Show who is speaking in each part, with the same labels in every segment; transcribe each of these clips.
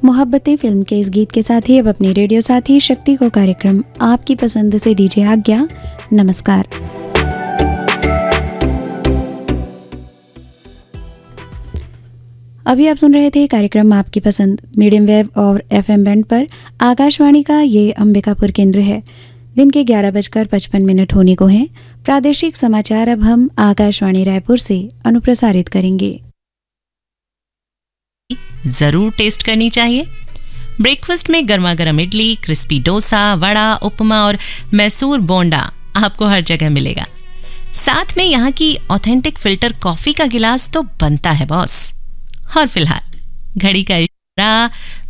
Speaker 1: Mohabbatein film के इस गीत के साथ ही अब अपनी रेडियो साथी शक्ति को कार्यक्रम आपकी पसंद से दीजिए आज्ञा। नमस्कार। अभी आप सुन रहे थे कार्यक्रम आपकी पसंद मीडियम वेव और FM बैंड पर। आकाशवाणी का ये अंबिकापुर केंद्र है। दिन के 11:55 होने को हैं। प्रादेशिक समाचार अब हम आकाशवाणी रायपुर से अनुप्रसारित करेंगे।
Speaker 2: जरूर टेस्ट करनी चाहिए। ब्रेकफास्ट में गर्मा गर्म इडली, क्रिस्पी डोसा, वड़ा, उपमा और मैसूर बोंडा आपको हर जगह मिलेगा। साथ में यहाँ की ऑथेंटिक फिल्टर कॉफी का गिलास तो बनता है बॉस। और फिलहाल घड़ी का इशारा।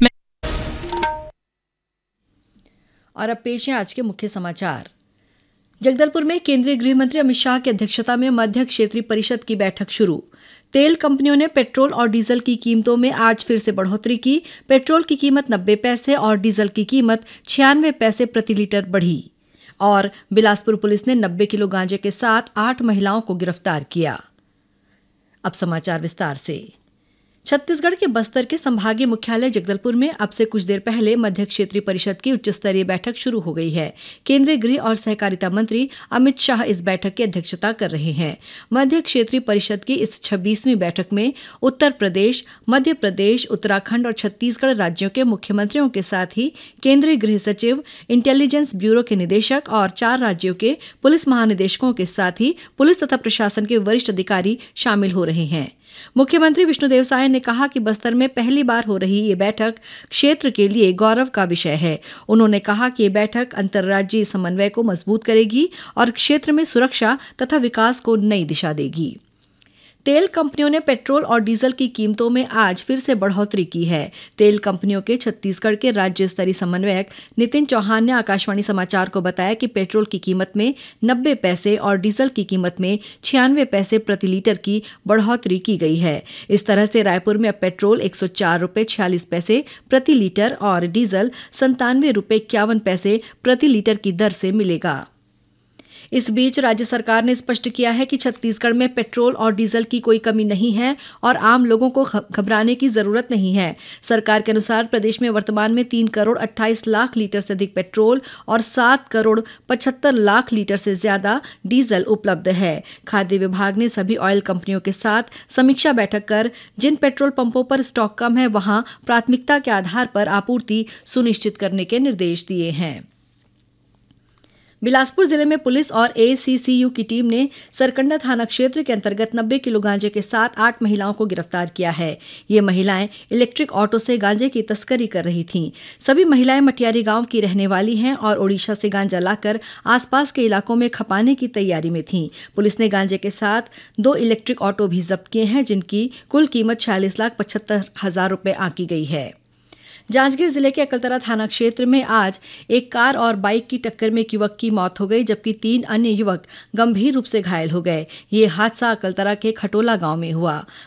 Speaker 3: और अब पेश है आज के मुख्य समाचार। जगदलपुर में केंद्रीय गृह मंत्री अमित शाह की अध्यक्षता में मध्य क्षेत्रीय परिषद की बैठक शुरू। तेल कंपनियों ने पेट्रोल और डीजल की कीमतों में आज फिर से बढ़ोतरी की। पेट्रोल की कीमत 90 पैसे और डीजल की कीमत 96 पैसे प्रति लीटर बढ़ी। और बिलासपुर पुलिस ने 90 किलो गांजे के साथ 8 महिलाओं को गिरफ्तार किया। अब समाचार विस्तार से। छत्तीसगढ़ के बस्तर के संभागीय मुख्यालय जगदलपुर में अब से कुछ देर पहले मध्य क्षेत्रीय परिषद की उच्च स्तरीय बैठक शुरू हो गई है। केंद्रीय गृह और सहकारिता मंत्री अमित शाह इस बैठक की अध्यक्षता कर रहे हैं। मध्य क्षेत्रीय परिषद की इस 26वीं बैठक में उत्तर प्रदेश, मध्य प्रदेश, उत्तराखंड और छत्तीसगढ़ राज्यों के मुख्यमंत्रियों के साथ ही केंद्रीय गृह सचिव, इंटेलिजेंस ब्यूरो के निदेशक और 4 राज्यों के पुलिस महानिदेशकों के साथ ही पुलिस तथा प्रशासन के वरिष्ठ अधिकारी शामिल हो रहे हैं। मुख्यमंत्री विष्णुदेव साय ने कहा कि बस्तर में पहली बार हो रही ये बैठक क्षेत्र के लिए गौरव का विषय है। उन्होंने कहा कि ये बैठक अंतर्राज्यीय समन्वय को मजबूत करेगी और क्षेत्र में सुरक्षा तथा विकास को नई दिशा देगी। तेल कंपनियों ने पेट्रोल और डीजल की कीमतों में आज फिर से बढ़ोतरी की है। तेल कंपनियों के छत्तीसगढ़ के राज्य स्तरीय समन्वयक नितिन चौहान ने आकाशवाणी समाचार को बताया कि पेट्रोल की कीमत में 90 पैसे और डीजल की कीमत में 96 पैसे प्रति लीटर की बढ़ोतरी की गई है। इस तरह से रायपुर में अब पेट्रोल 104 रुपये 46 पैसे प्रति लीटर और डीजल 97 रुपये 51 पैसे प्रति लीटर की दर से मिलेगा। इस बीच राज्य सरकार ने स्पष्ट किया है कि छत्तीसगढ़ में पेट्रोल और डीजल की कोई कमी नहीं है और आम लोगों को घबराने की जरूरत नहीं है। सरकार के अनुसार प्रदेश में वर्तमान में 3 करोड़ 28 लाख लीटर से अधिक पेट्रोल और 7 करोड़ 75 लाख लीटर से ज्यादा डीजल उपलब्ध है। खाद्य विभाग ने सभी ऑयल कंपनियों के साथ समीक्षा बैठक कर जिन पेट्रोल पंपों पर स्टॉक कम है वहां प्राथमिकता के आधार पर आपूर्ति सुनिश्चित करने के निर्देश दिए हैं। बिलासपुर जिले में पुलिस और ACCU की टीम ने सरकंडा थाना क्षेत्र के अंतर्गत 90 किलो गांजे के साथ 8 महिलाओं को गिरफ्तार किया है। ये महिलाएं इलेक्ट्रिक ऑटो से गांजे की तस्करी कर रही थीं। सभी महिलाएं मटियारी गांव की रहने वाली हैं और ओडिशा से गांजा लाकर आसपास के इलाकों में खपाने की तैयारी में थीं। पुलिस ने गांजे के साथ 2 इलेक्ट्रिक ऑटो भी जब्त किए हैं, जिनकी कुल कीमत 46,75,000 रुपये आंकी गई है। जांजगीर जिले के अकलतरा थाना क्षेत्र में आज एक कार और बाइक की टक्कर में एक युवक की मौत हो गई, जबकि 3 अन्य युवक गंभीर रूप से घायल हो गए। ये हादसा अकलतरा के खटोला गांव में हुआ।